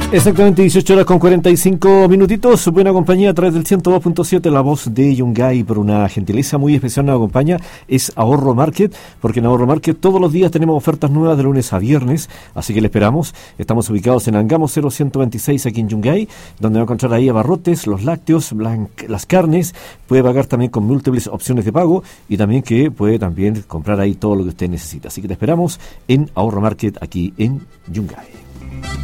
Exactamente 18 horas con 45 minutitos. Buena compañía a través del 102.7, la voz de Yungay. Por una gentileza muy especial nos acompaña es Ahorro Market, porque en Ahorro Market todos los días tenemos ofertas nuevas de lunes a viernes, así que le esperamos. Estamos ubicados en Angamo 0126 aquí en Yungay, donde va a encontrar ahí abarrotes, los lácteos, las carnes. Puede pagar también con múltiples opciones de pago y también que puede también comprar ahí todo lo que usted necesita. Así que te esperamos en Ahorro Market aquí en Yungay.